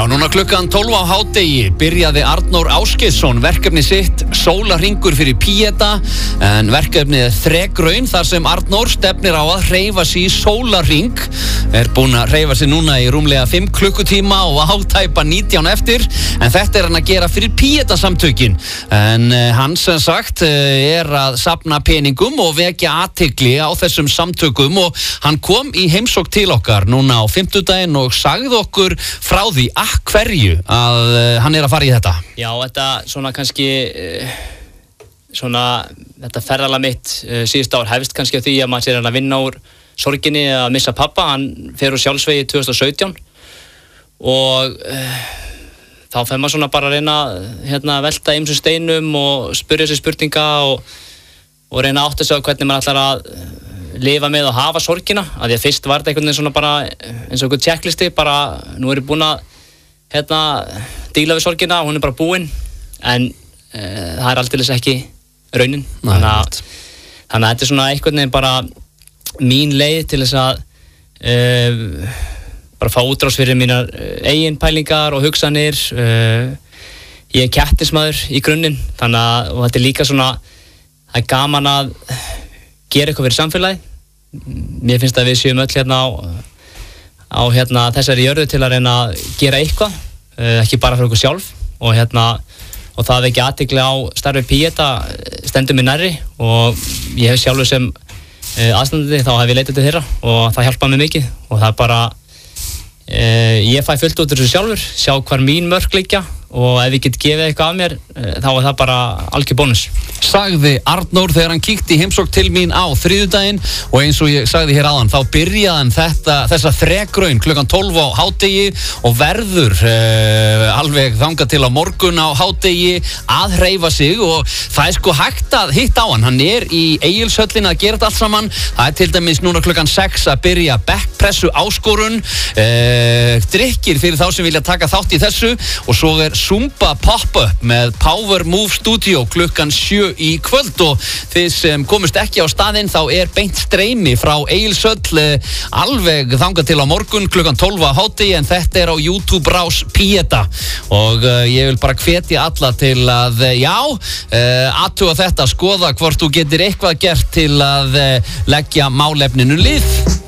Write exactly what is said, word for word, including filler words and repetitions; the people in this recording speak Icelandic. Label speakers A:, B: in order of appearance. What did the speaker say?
A: Já, núna klukkan tólf á hádegi byrjaði Arnór Ásgeirsson verkefni sitt Sólarhringur fyrir Píeta, en verkefnið er þrekraun þar sem Arnór stefnir á að hreyfa sig í sólarhring. Er búinn að hreyfa sig núna í rúmlega fimm klukkutíma og átæpa nítján eftir, en þetta er hann að gera fyrir Píeta samtökin. En uh, hann sem sagt uh, er að safna peningum og vekja athygli á þessum samtökum, og hann kom í heimsókn til okkar núna á fimmtudaginn og sagði okkur frá því að hverju að uh, hann er að fara í þetta.
B: Já, þetta svona kannski uh, svona þetta ferðalag mitt uh, síðust ár hefst kannski á því að maður sér hann að vinna úr sorginni að missa pappa. Hann fer úr sjálfsvegi tvö þúsund og sautján og uh, þá fer maður svona bara að reyna hérna að velta ýmsum steinum og spyrja sig spurninga og, og reyna að átta sig á hvernig maður ætlar að lifa með og hafa sorgina. Af því að fyrst var þetta einhvern veginn svona bara eins og einhvern checklisti, bara nú er ég búinn að hérna díla við sorgina, hún er bara búin, en uh, það er aldeilis ekki raunin.
A: Nei,
B: þannig að þannig að þetta er svona einhvern veginn bara mín leið til þess að uh, bara fá útrás fyrir mínar eigin pælingar og hugsanir. uh, ég er kettismaður í grunninn, þannig að og þetta er líka svona, það er gaman að gera eitthvað fyrir samfélagi. Mér finnst að við séum öll hérna á á hérna þessari jörðu til að reyna að gera eitthvað, uh, ekki bara fyrir okkur sjálf, og hérna og það ekki athygli á starfi Píeta stendur mér nærri, og ég hef sjálfur sem uh, aðstandandi þá hef ég leitað til þeirra og það hjálpaði mér mikið, og það er bara uh, ég fæ fullt út úr þessu sjálfur, sjá hvar mín mörk liggja, og ef ég get gefið eitthvað af mér uh, þá er það bara algjör bónus.
A: Sagði Arnór þegar hann kíkti í heimsókn til mín á þriðjudaginn, og eins og ég sagði hér áðan, þá byrjaði hann þetta, þessa þrekraun klukkan tólf á hádegi og verður uh, alveg þangað til á morgun á hádegi að hreyfa sig, og það er sko hægt að hitta á hann. Hann er í Egilshöllinni að gera þetta allt saman. Það er til dæmis núna klukkan sex að byrja bekkpressu áskorun, uh, drykkir fyrir þá sem vilja taka þátt í þessu, og svo er Zumba pop-up með Power Move Studio klukkan sjö í kvöld, og þið sem komust ekki á staðinn þá er beint streymi frá Egilshöll alveg þangað til á morgun klukkan tólf á hádegi, en þetta er á YouTube rás Píeta, og uh, ég vil bara hvetja alla til að uh, já, uh, athuga þetta, skoða hvort þú getur eitthvað gert til að uh, leggja málefninu lið.